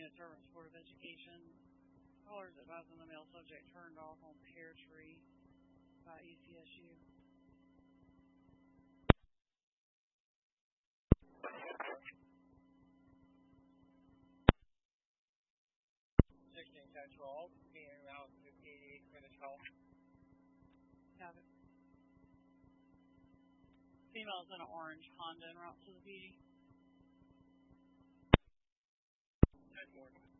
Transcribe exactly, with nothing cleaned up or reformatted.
Unit Servants Board of Education. Callers advising the male subject turned off on Pear Tree by E C S U. sixteen ten twelve, being around fifty-eight for this call. Have it. Females in an orange Honda en route to the P D. ten four.